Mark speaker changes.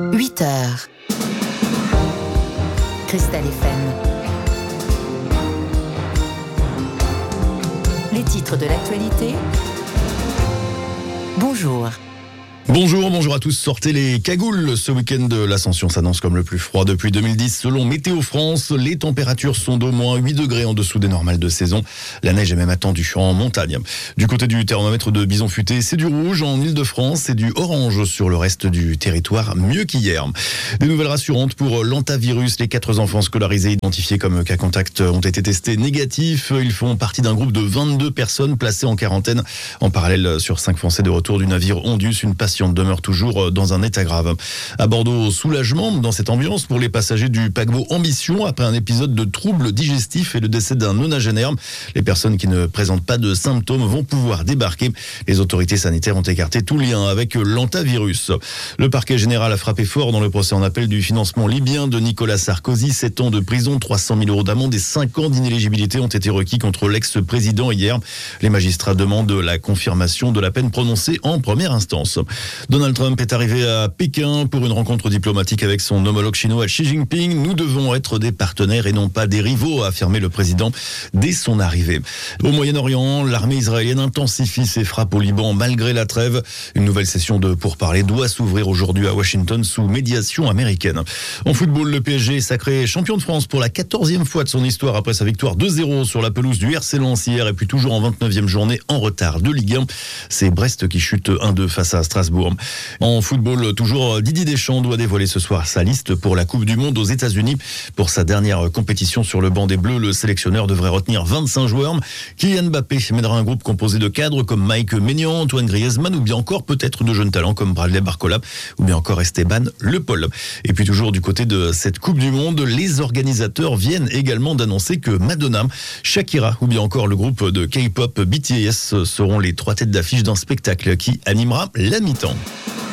Speaker 1: 8h. Cristal FM. Les titres de l'actualité. Bonjour.
Speaker 2: Bonjour à tous. Sortez les cagoules. Ce week-end, l'Ascension s'annonce comme le plus froid depuis 2010. Selon Météo France, les températures sont d'au moins 8 degrés en dessous des normales de saison. La neige est même attendue en montagne. Du côté du thermomètre de Bison-Futé, c'est du rouge en Ile-de-France et du orange sur le reste du territoire, mieux qu'hier. Des nouvelles rassurantes pour l'hantavirus. Les 4 enfants scolarisés identifiés comme cas contact ont été testés négatifs. Ils font partie d'un groupe de 22 personnes placées en quarantaine. En parallèle, sur 5 Français de retour du navire Ondus, une patiente demeure toujours dans un état grave. À Bordeaux, soulagement dans cette ambiance pour les passagers du paquebot Ambition après un épisode de troubles digestifs et le décès d'un nonagénaire. Les personnes qui ne présentent pas de symptômes vont pouvoir débarquer. Les autorités sanitaires ont écarté tout lien avec l'hantavirus. Le parquet général a frappé fort dans le procès en appel du financement libyen de Nicolas Sarkozy. 7 ans de prison, 300 000 euros d'amende et 5 ans d'inéligibilité ont été requis contre l'ex-président hier. Les magistrats demandent la confirmation de la peine prononcée en première instance. Donald Trump est arrivé à Pékin pour une rencontre diplomatique avec son homologue chinois Xi Jinping. Nous devons être des partenaires et non pas des rivaux, a affirmé le président dès son arrivée. Au Moyen-Orient, l'armée israélienne intensifie ses frappes au Liban malgré la trêve. Une nouvelle session de pourparlers doit s'ouvrir aujourd'hui à Washington sous médiation américaine. En football, le PSG est sacré champion de France pour la 14e fois de son histoire après sa victoire 2-0 sur la pelouse du RC Lens hier et puis toujours en 29e journée en retard de Ligue 1. C'est Brest qui chute 1-2 face à Strasbourg. En football, toujours Didier Deschamps doit dévoiler ce soir sa liste pour la Coupe du Monde aux États-Unis. Pour sa dernière compétition sur le banc des Bleus, le sélectionneur devrait retenir 25 joueurs. Kylian Mbappé mènera un groupe composé de cadres comme Mike Maignan, Antoine Griezmann ou bien encore peut-être de jeunes talents comme Bradley Barcola ou bien encore Esteban Le Paul. Et puis toujours du côté de cette Coupe du Monde, les organisateurs viennent également d'annoncer que Madonna, Shakira ou bien encore le groupe de K-pop BTS seront les 3 têtes d'affiche d'un spectacle qui animera la mi-temps.